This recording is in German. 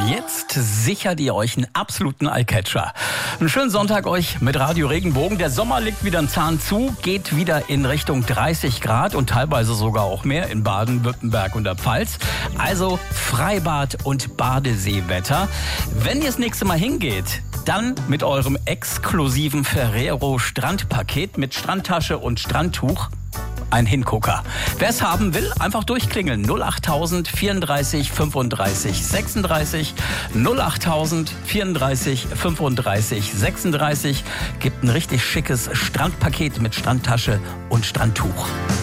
Jetzt sichert ihr euch einen absoluten Eyecatcher. Einen schönen Sonntag euch mit Radio Regenbogen. Der Sommer legt wieder einen Zahn zu, geht wieder in Richtung 30 Grad und teilweise sogar auch mehr in Baden-Württemberg und der Pfalz. Also Freibad- und Badeseewetter. Wenn ihr das nächste Mal hingeht, dann mit eurem exklusiven Ferrero Strandpaket mit Strandtasche und Strandtuch. Ein Hingucker. Wer es haben will, einfach durchklingeln. 08000 34 35 36. 08000 34 35 36. Gibt ein richtig schickes Strandpaket mit Strandtasche und Strandtuch.